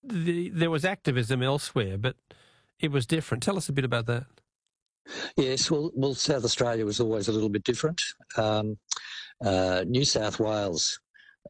there was activism elsewhere, but it was different. Tell us a bit about that. Yes, well, South Australia was always a little bit different. New South Wales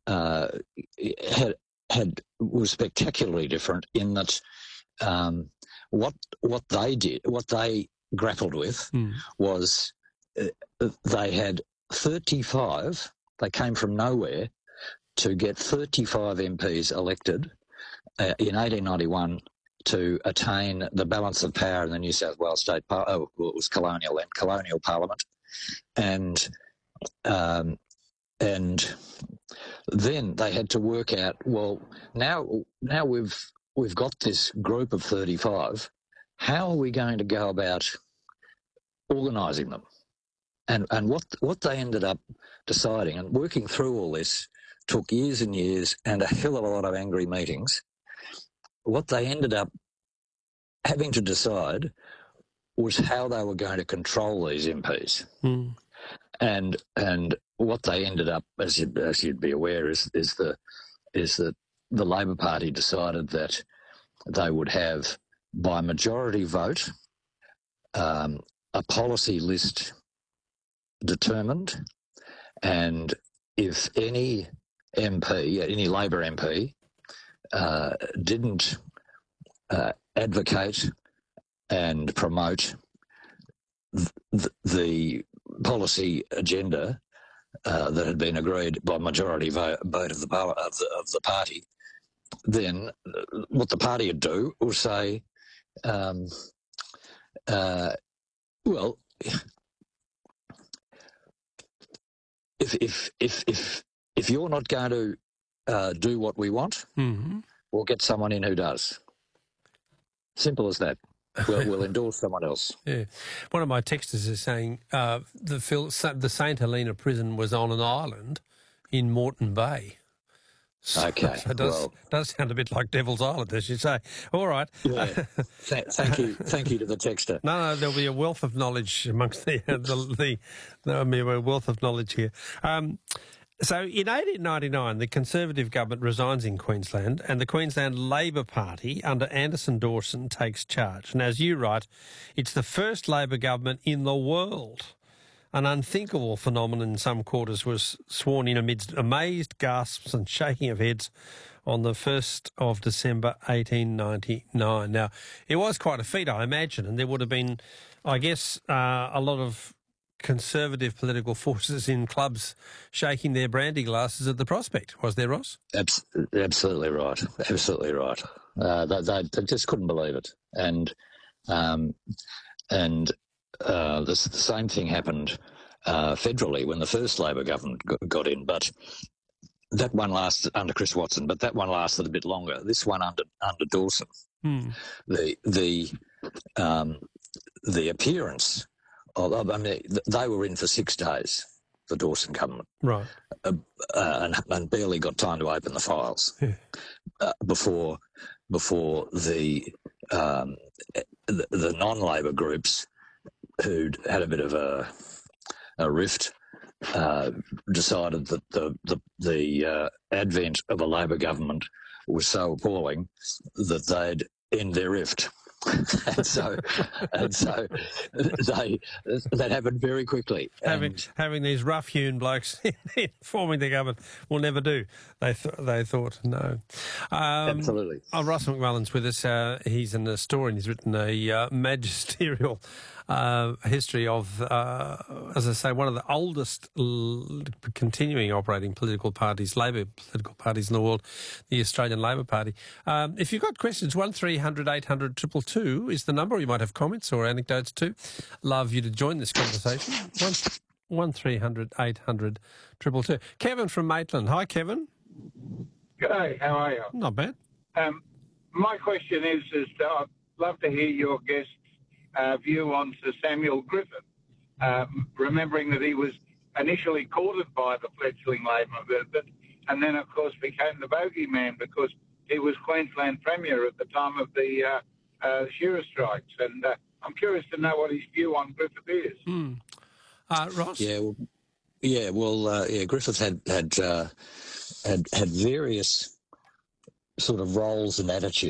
was spectacularly different in that what they grappled with was they had 35. They came from nowhere to get 35 MPs elected in 1891 to attain the balance of power in the New South Wales State it was colonial Parliament, and then they had to work out, well, now we've got this group of 35. How are we going to go about organising them? And what they ended up deciding, and working through all this took years and years and a hell of a lot of angry meetings. What they ended up having to decide was how they were going to control these MPs. And what they ended up, as you'd be aware, is that the Labor Party decided that they would have, by majority vote, a policy list determined, and if any Labor MP didn't advocate and promote the policy agenda that had been agreed by majority vote of the party, then what the party would do was say, well, if you're not going to do what we want, we'll get someone in who does. Simple as that. We'll endorse someone else. Yeah. One of my texters is saying the St Helena prison was on an island in Moreton Bay. Okay. So it does sound a bit like Devil's Island, as you say. All right. Yeah. Thank you to the texter. No, there'll be a wealth of knowledge amongst there'll be a wealth of knowledge here. So in 1899, the Conservative government resigns in Queensland and the Queensland Labor Party under Anderson Dawson takes charge. And as you write, it's the first Labor government in the world. An unthinkable phenomenon in some quarters was sworn in amidst amazed gasps and shaking of heads on the 1st of December 1899. Now, it was quite a feat, I imagine, and there would have been, I guess, a lot of Conservative political forces in clubs shaking their brandy glasses at the prospect. Was there, Ross? Absolutely right. Absolutely right. They just couldn't believe it. And the same thing happened federally when the first Labor government got in, but that one lasted under Chris Watson, but that one lasted a bit longer. This one under Dawson. The appearance they were in for 6 days, the Dawson government, right, and barely got time to open the files before the non-Labor groups who'd had a bit of a rift decided that the advent of a Labor government was so appalling that they'd end their rift. and so that happened very quickly. Having these rough-hewn blokes forming the government will never do. They thought no. Absolutely. Ross McMullen's with us. He's an historian. He's written a magisterial history of, as I say, one of the oldest continuing operating political parties, Labor political parties in the world, the Australian Labor Party. If you've got questions, 1300 800 222 is the number, or you might have comments or anecdotes too. Love you to join this conversation. 1300 800 222. Kevin from Maitland. Hi, Kevin. G'day, how are you? Not bad. My question is I'd love to hear your guest's view on Sir Samuel Griffith, remembering that he was initially courted by the fledgling Labor movement and then, of course, became the bogeyman because he was Queensland Premier at the time of the shearer strikes. And I'm curious to know what his view on Griffith is. Ross? Griffith had various sort of roles and attitudes.